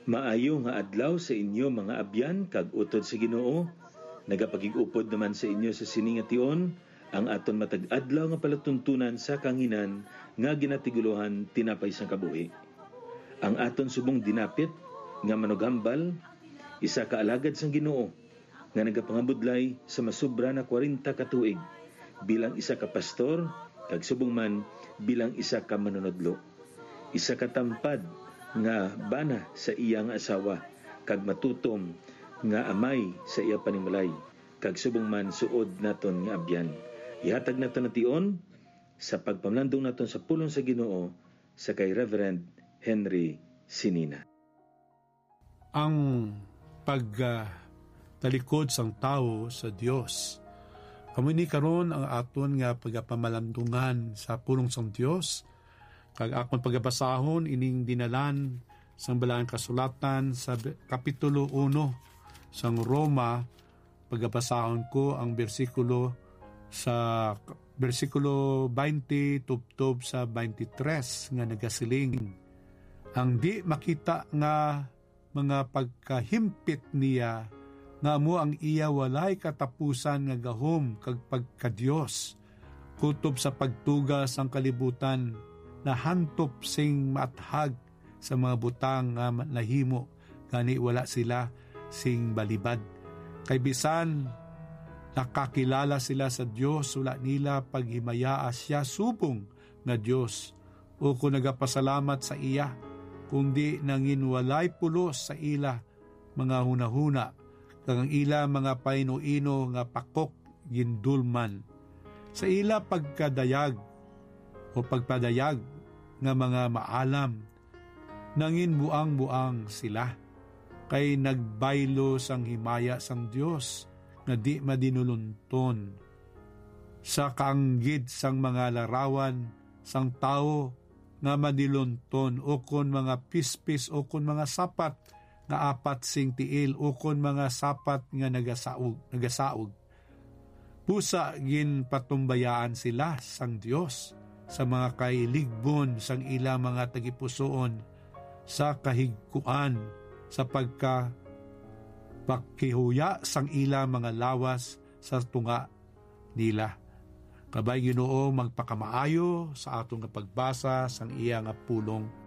Maayo nga adlaw sa inyo mga abyan kag utod sa Ginoo. Nagapagig-upod naman sa inyo sa siningation ang aton matag adlaw nga palatuntunan sa kanginan nga ginatiguluhan tinapay sang kabuhi. Ang aton subong dinapit nga manugambal isa ka alagad sang Ginoo nga nagapangabudlay sa masubra na 40 ka tuig bilang isa ka pastor kag subong man bilang isa ka manunodlo. Isa ka tampad nga bana sa iya nga asawa kag matutom nga amay sa iya panimalay kag subong man suod naton nga abyan. Ihatag naton nation sa pagpamlandong naton sa pulong sa Ginoo sa kay Reverend Henry Sinina. Ang pagtalikod sang tao sa Dios. Kamuni karon ang aton nga pagapamalandungan sa pulong sang Dios. Kag akon pagabasahon ining dinalan sang balaang kasulatan sa kapitulo 1 sang Roma. Pagabasahon ko ang bersikulo 20 tubtob sa 23 nga nagasiling. Ang di makita nga mga pagkahimpit niya nga mo ang iya walay katapusan nga gahom kag pagkadiyos. Kutob sa pagtugas ang kalibutan na hantop sing maathag sa mga butang nga nahimo gani wala sila sing balibad. Kay bisan nakakilala sila sa Dios wala nila paghimayaa siya subong nga Dios o kung nagapasalamat sa iya kundi nangin walay pulos sa ila mga hunahuna kag ang ila mga paino-ino nga pakok gindulman sa ila pagkadayag o pagpadayag nga mga maalam nangin buang-buang sila kay nagbaylo sang himaya sang Dios nga di madinulunton sa kaanggid sang mga larawan sang tao nga madilunton o kon mga pispis o kon mga sapat nga apat sing tiil o kon mga sapat nga nagasaog. Pusa gin patumbayaan sila sang Dios sa mga kailigbon sang ila mga tagipusoon sa kahigkuan sa pagkihuya sang ila mga lawas sa tunga nila. Kabay Ginoo magpakamaayo sa atong pagbasa sang iya nga pulong.